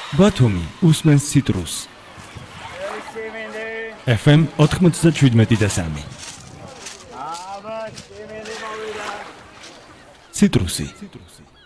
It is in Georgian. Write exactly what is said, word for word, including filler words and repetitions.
ბათუმი უსმენს ციტრუსს. ეფ ემ ოთხმოცდაშვიდმეტი და სამი. ციტრუსი.